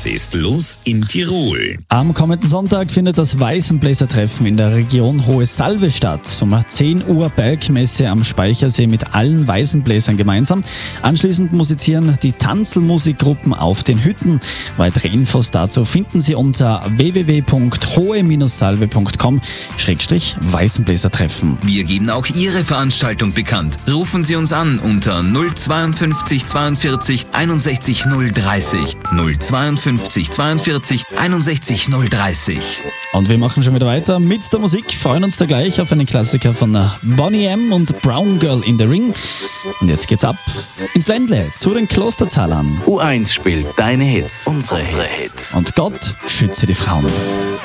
ist los in Tirol? Am kommenden Sonntag findet das Weißenbläsertreffen in der Region Hohe Salve statt. Um 10 Uhr Bergmesse am Speichersee mit allen Weißenbläsern gemeinsam. Anschließend musizieren die Tanzelmusikgruppen auf den Hütten. Weitere Infos dazu finden Sie unter www.hohe-salve.com/Weißenbläsertreffen. Wir geben auch Ihre Veranstaltung bekannt. Rufen Sie uns an unter 052 42 61 030. 052 42 61 030. Und wir machen schon wieder weiter mit der Musik. Freuen uns da gleich auf einen Klassiker von Boney M. und Brown Girl in the Ring. Und jetzt geht's ab ins Ländle zu den Klosterzahlern. U1 spielt deine Hits, unsere Hits. Und Gott schütze die Frauen.